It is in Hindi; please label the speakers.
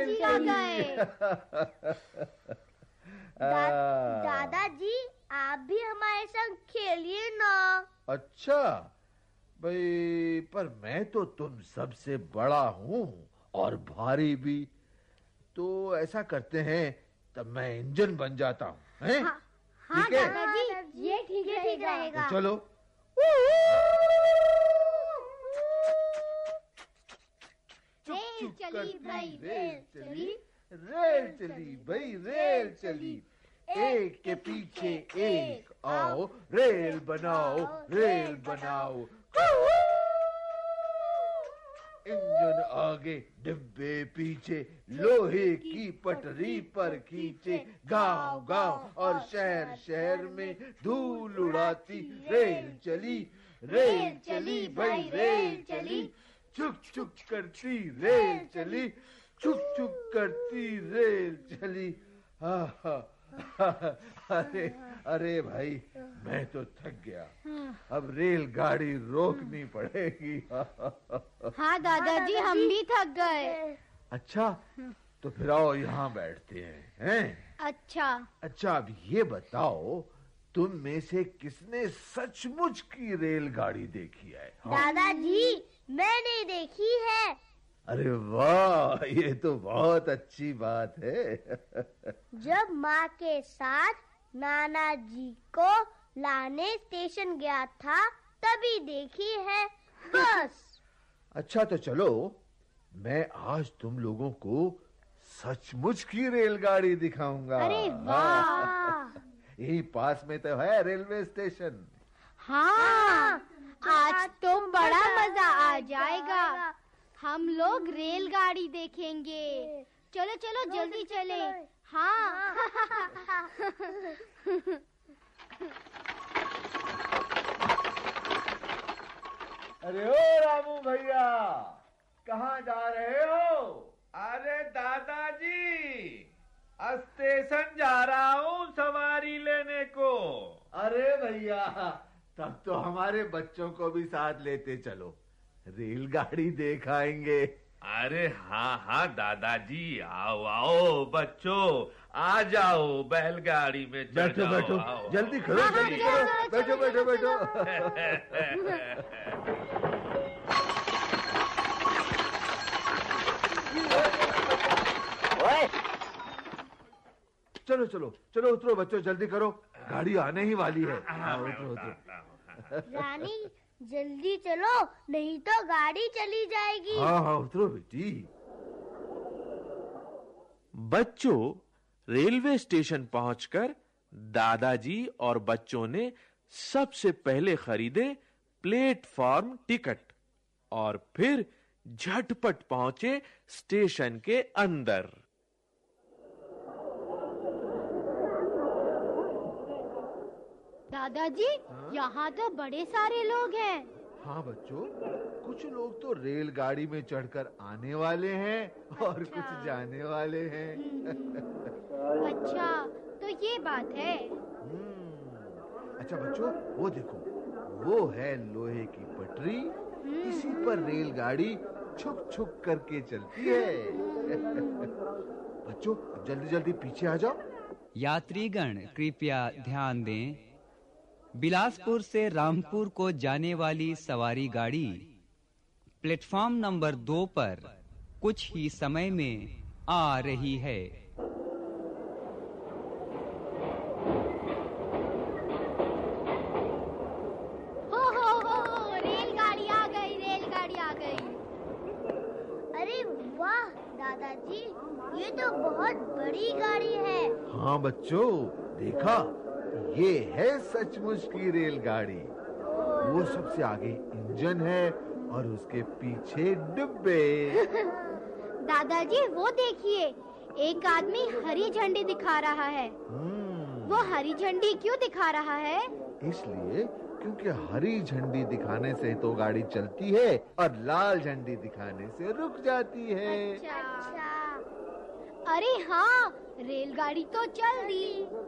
Speaker 1: दादाजी आ गए।
Speaker 2: दादाजी आप भी हमारे संग खेलिए ना।
Speaker 3: अच्छा भाई, पर मैं तो तुम सबसे बड़ा हूँ और भारी भी। तो ऐसा करते हैं, तब मैं इंजन बन जाता हूँ।
Speaker 2: हाँ दादाजी, ये ठीक रहेगा।
Speaker 3: तो चलो।
Speaker 1: रेल चली भाई, रेल चली,
Speaker 3: रेल चली भाई, रेल चली, एक के पीछे एक आओ, रेल बनाओ, रेल बनाओ। इंजन आगे डिब्बे पीछे, लोहे की पटरी पर खींचे, गांव गांव और शहर शहर में धूल उड़ाती रेल चली, रेल चली भाई, रेल चली, छुक छुक करती रेल चली, छुक छुक करती रेल चली। अरे अरे भाई, मैं तो थक गया, अब रेलगाड़ी रोकनी पड़ेगी।
Speaker 1: हाँ दादाजी, हम भी थक गए।
Speaker 3: अच्छा, तो फिर आओ यहाँ बैठते हैं?
Speaker 1: अच्छा,
Speaker 3: अब ये बताओ, तुम में से किसने सचमुच की रेलगाड़ी देखी है?
Speaker 2: दादाजी, मैंने देखी है।
Speaker 3: अरे वाह, ये तो बहुत अच्छी बात है।
Speaker 2: जब माँ के साथ नाना जी को लाने स्टेशन गया था, तभी देखी है बस।
Speaker 3: अच्छा तो चलो, मैं आज तुम लोगों को सचमुच की रेलगाड़ी दिखाऊंगा।
Speaker 1: अरे वाह,
Speaker 3: यही पास में तो है रेलवे स्टेशन।
Speaker 1: हाँ, आज तो बड़ा मजा आ जाएगा। हम लोग रेलगाड़ी देखेंगे। चलो चलो जल्दी चले। हाँ।
Speaker 3: अरे ओ रामू भैया, कहाँ जा रहे हो?
Speaker 4: अरे दादाजी, स्टेशन जा रहा हूँ सवारी लेने को।
Speaker 3: अरे भैया, तब तो हमारे बच्चों को भी साथ लेते चलो, रेलगाड़ी देखाएंगे।
Speaker 4: अरे हाँ हाँ दादाजी, आओ आओ बच्चों, आ जाओ बैलगाड़ी में चढ़
Speaker 3: बैठो
Speaker 4: जाओ।
Speaker 3: बैठो,
Speaker 4: आओ।
Speaker 3: जल्दी करो, जल्दी करो, बैठो बैठो बैठो। चलो चलो चलो, उतरो बच्चों, जल्दी करो, गाड़ी आने ही वाली है। उतरो उतरो।
Speaker 2: रानी, जल्दी चलो, नहीं तो गाड़ी चली जाएगी।
Speaker 3: हाँ उतरो बेटी।
Speaker 5: बच्चों, रेलवे स्टेशन पहुंचकर दादाजी और बच्चों ने सबसे पहले खरीदे प्लेटफॉर्म टिकट और फिर झटपट पहुंचे स्टेशन के अंदर।
Speaker 1: दादाजी, यहाँ तो बड़े सारे लोग हैं।
Speaker 3: हाँ बच्चों, कुछ लोग तो रेलगाड़ी में चढ़कर आने वाले हैं और कुछ जाने वाले हैं।
Speaker 1: अच्छा, तो ये बात है।
Speaker 3: अच्छा बच्चों, वो देखो, वो है लोहे की पटरी, इसी पर रेलगाड़ी छुक छुक करके चलती है। बच्चों, जल्दी जल्दी पीछे आ जाओ।
Speaker 6: यात्रीगण कृपया ध्यान दें, बिलासपुर से रामपुर को जाने वाली सवारी गाड़ी प्लेटफॉर्म नंबर 2 पर कुछ ही समय में आ रही है।
Speaker 1: हो, रेलगाड़ी आ गई, रेलगाड़ी आ गई।
Speaker 2: अरे वाह दादाजी, ये तो बहुत बड़ी गाड़ी है।
Speaker 3: हाँ बच्चों, देखा, ये है सचमुच की रेलगाड़ी। वो सबसे आगे इंजन है और उसके पीछे डिब्बे।
Speaker 1: दादाजी, वो देखिए, एक आदमी हरी झंडी दिखा रहा है। वो हरी झंडी क्यों दिखा रहा है?
Speaker 3: इसलिए क्योंकि हरी झंडी दिखाने से तो गाड़ी चलती है और लाल झंडी दिखाने से रुक जाती है।
Speaker 1: अच्छा। अरे हाँ, रेलगाड़ी तो चल दी।